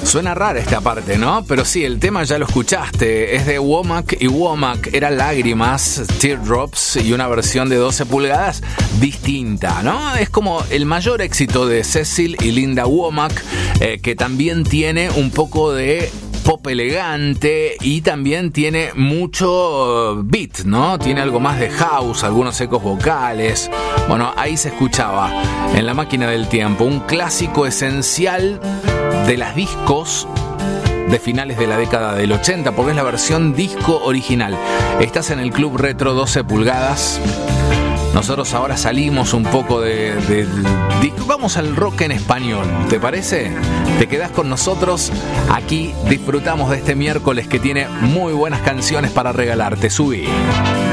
Suena rara esta parte, ¿no? Pero sí, el tema ya lo escuchaste. Es de Womack y Womack. Era Lágrimas, Teardrops y una versión de 12 pulgadas distinta, ¿no? Es como el mayor éxito de Cecil y Linda Womack, que también tiene un poco de pop elegante y también tiene mucho beat, ¿no? Tiene algo más de house, algunos ecos vocales. Bueno, ahí se escuchaba en La Máquina del Tiempo, un clásico esencial de las discos de finales de la década del 80, porque es la versión disco original. Estás en el Club Retro 12 pulgadas. Nosotros ahora salimos un poco vamos al rock en español, ¿te parece? Te quedás con nosotros, aquí disfrutamos de este miércoles que tiene muy buenas canciones para regalarte. Subí.